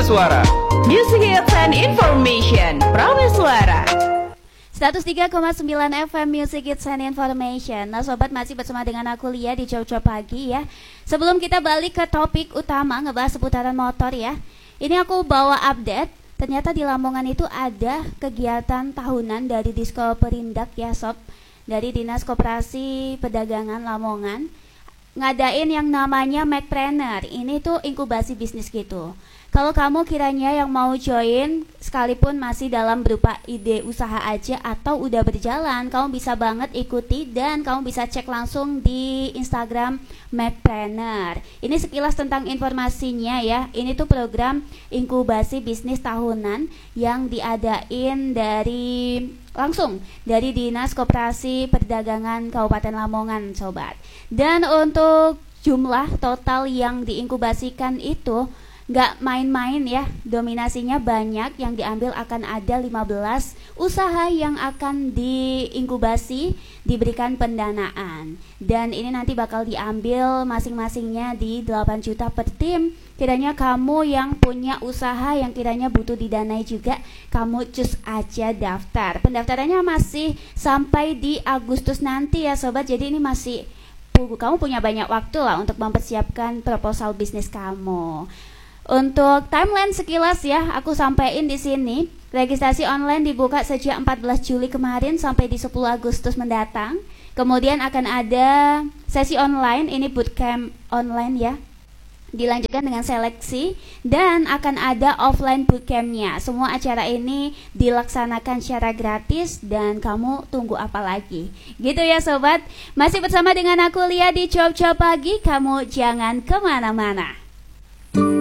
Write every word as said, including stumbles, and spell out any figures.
Suara. Music Hits and Information, Prameswara. seratus tiga koma sembilan F M Music Hits and Information. Nah sobat, masih bersama dengan aku Lia di Jojo Pagi ya. Sebelum kita balik ke topik utama ngebahas seputaran motor ya, ini aku bawa update. Ternyata di Lamongan itu ada kegiatan tahunan dari Disko Perindak ya sob, dari Dinas Koperasi Perdagangan Lamongan, ngadain yang namanya Macpreneur. Ini tuh inkubasi bisnis gitu. Kalau kamu kiranya yang mau join, sekalipun masih dalam berupa ide usaha aja atau udah berjalan, kamu bisa banget ikuti dan kamu bisa cek langsung di Instagram Macpreneur. Ini sekilas tentang informasinya ya. Ini tuh program inkubasi bisnis tahunan yang diadain dari langsung dari Dinas Koperasi Perdagangan Kabupaten Lamongan sobat. Dan untuk jumlah total yang diinkubasikan itu nggak main-main ya, dominasinya banyak. Yang diambil akan ada lima belas usaha yang akan diinkubasi, diberikan pendanaan. Dan ini nanti bakal diambil masing-masingnya di delapan juta per tim. Kiranya kamu yang punya usaha yang kiranya butuh didanai juga, kamu cus aja daftar. Pendaftarannya masih sampai di Agustus nanti ya sobat. Jadi ini masih, kamu punya banyak waktu lah untuk mempersiapkan proposal bisnis kamu. Untuk timeline sekilas ya, aku sampaikan di sini. Registrasi online dibuka sejak empat belas Juli kemarin sampai di sepuluh Agustus mendatang. Kemudian akan ada sesi online, ini bootcamp online ya. Dilanjutkan dengan seleksi dan akan ada offline bootcampnya. Semua acara ini dilaksanakan secara gratis dan kamu tunggu apa lagi? Gitu ya sobat. Masih bersama dengan aku Lia di Job Job Pagi. Kamu jangan kemana-mana.